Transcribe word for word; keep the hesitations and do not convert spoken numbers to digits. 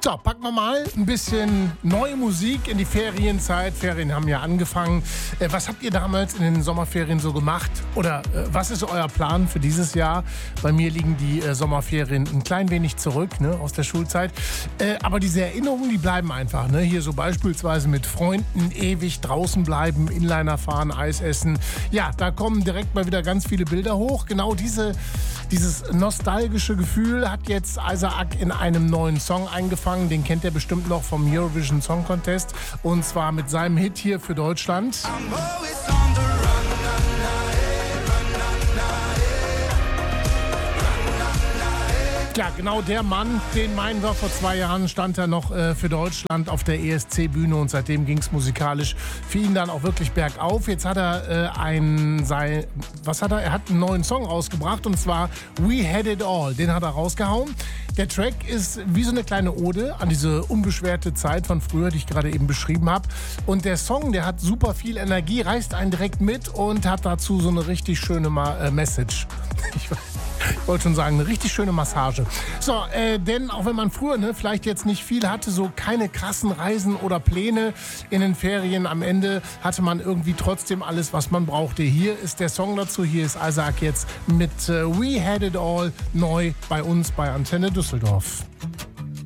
So, packen wir mal ein bisschen neue Musik in die Ferienzeit. Ferien haben ja angefangen. Äh, was habt ihr damals in den Sommerferien so gemacht? Oder äh, was ist euer Plan für dieses Jahr? Bei mir liegen die äh, Sommerferien ein klein wenig zurück, ne, aus der Schulzeit. Äh, aber diese Erinnerungen, die bleiben einfach. Ne? Hier so beispielsweise mit Freunden ewig draußen bleiben, Inliner fahren, Eis essen. Ja, da kommen direkt mal wieder ganz viele Bilder hoch. Genau diese, dieses nostalgische Gefühl hat jetzt Isaac in einem neuen Song eingefangen. Den kennt ihr bestimmt noch vom Eurovision Song Contest. Und zwar mit seinem Hit hier für Deutschland. Ja, genau der Mann, den meinen wir. Vor zwei Jahren stand er noch äh, für Deutschland auf der E S C-Bühne und seitdem ging es musikalisch für ihn dann auch wirklich bergauf. Jetzt hat er äh, ein, sein, was hat er? Er hat einen neuen Song rausgebracht und zwar We Had It All. Den hat er rausgehauen. Der Track ist wie so eine kleine Ode an diese unbeschwerte Zeit von früher, die ich gerade eben beschrieben habe. Und der Song, der hat super viel Energie, reißt einen direkt mit und hat dazu so eine richtig schöne Ma- äh, Message. Ich weiß. Ich wollte schon sagen, eine richtig schöne Massage. So, äh, denn auch wenn man früher ne, vielleicht jetzt nicht viel hatte, so keine krassen Reisen oder Pläne in den Ferien, am Ende hatte man irgendwie trotzdem alles, was man brauchte. Hier ist der Song dazu, hier ist Isaac jetzt mit äh, We Had It All neu bei uns bei Antenne Düsseldorf.